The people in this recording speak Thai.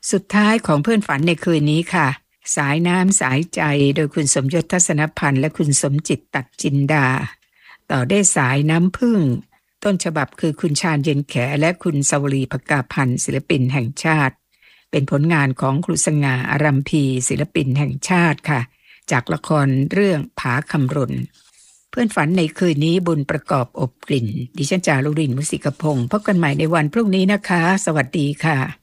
สุดท้ายของเพื่อนฝันในคืนนี้ค่ะสายน้ำสายใจโดยคุณสมยศทัศนพันธ์และคุณสมจิตตักจินดาต่อได้สายน้ำผึ้งต้นฉบับคือคุณชาญเย็นแขและคุณสวรีภกาพันธ์ศิลปินแห่งชาติเป็นผลงานของครูสง่าอารัมพีศิลปินแห่งชาติค่ะจากละครเรื่องผาคำรณเพื่อนฝันในคืนนี้บุญประกอบอบกลิ่นดิฉันจารุรินทร์ มุสิกพงศ์พบกันใหม่ในวันพรุ่งนี้นะคะสวัสดีค่ะ